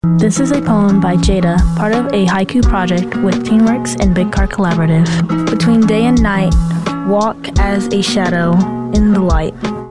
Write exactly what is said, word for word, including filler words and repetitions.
This is a poem by Jada, part of a haiku project with TeenWorks and Big Car Collaborative. Between day and night, walk as a shadow in the light.